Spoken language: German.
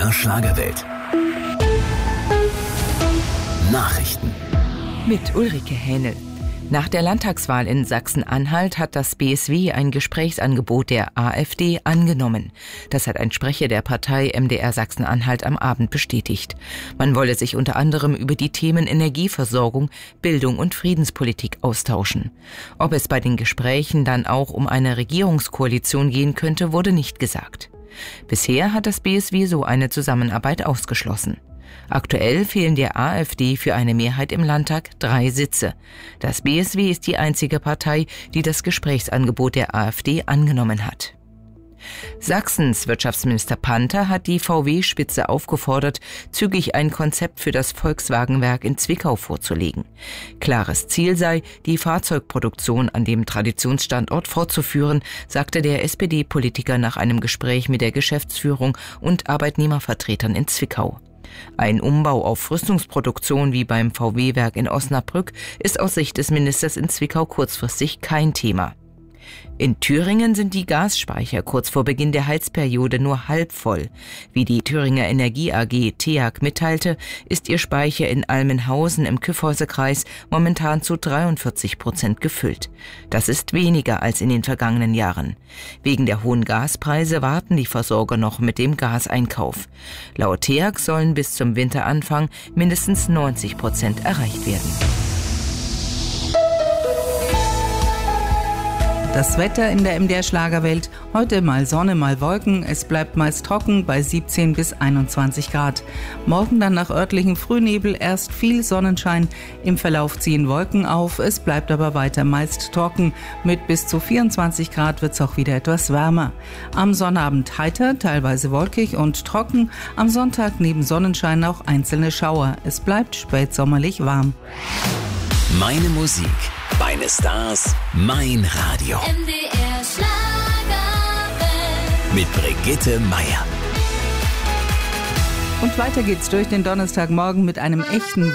MDR Schlagerwelt. Nachrichten. Mit Ulrike Hähnel. Nach der Landtagswahl in Sachsen-Anhalt hat das BSW ein Gesprächsangebot der AfD angenommen. Das hat ein Sprecher der Partei MDR Sachsen-Anhalt am Abend bestätigt. Man wolle sich unter anderem über die Themen Energieversorgung, Bildung und Friedenspolitik austauschen. Ob es bei den Gesprächen dann auch um eine Regierungskoalition gehen könnte, wurde nicht gesagt. Bisher hat das BSW so eine Zusammenarbeit ausgeschlossen. Aktuell fehlen der AfD für eine Mehrheit im Landtag 3 Sitze. Das BSW ist die einzige Partei, die das Gesprächsangebot der AfD angenommen hat. Sachsens Wirtschaftsminister Panther hat die VW-Spitze aufgefordert, zügig ein Konzept für das Volkswagen-Werk in Zwickau vorzulegen. Klares Ziel sei, die Fahrzeugproduktion an dem Traditionsstandort fortzuführen, sagte der SPD-Politiker nach einem Gespräch mit der Geschäftsführung und Arbeitnehmervertretern in Zwickau. Ein Umbau auf Rüstungsproduktion wie beim VW-Werk in Osnabrück ist aus Sicht des Ministers in Zwickau kurzfristig kein Thema. In Thüringen sind die Gasspeicher kurz vor Beginn der Heizperiode nur halb voll. Wie die Thüringer Energie AG TEAG mitteilte, ist ihr Speicher in Almenhausen im Kyffhäuserkreis momentan zu 43% gefüllt. Das ist weniger als in den vergangenen Jahren. Wegen der hohen Gaspreise warten die Versorger noch mit dem Gaseinkauf. Laut TEAG sollen bis zum Winteranfang mindestens 90% erreicht werden. Das Wetter in der MDR Schlagerwelt. Heute mal Sonne, mal Wolken. Es bleibt meist trocken bei 17 bis 21 Grad. Morgen dann nach örtlichem Frühnebel erst viel Sonnenschein. Im Verlauf ziehen Wolken auf. Es bleibt aber weiter meist trocken. Mit bis zu 24 Grad wird es auch wieder etwas wärmer. Am Sonnabend heiter, teilweise wolkig und trocken. Am Sonntag neben Sonnenschein auch einzelne Schauer. Es bleibt spätsommerlich warm. Meine Musik, meine Stars, mein Radio. MDR Schlagerwelt. Mit Brigitte Meier. Und weiter geht's durch den Donnerstagmorgen mit einem echten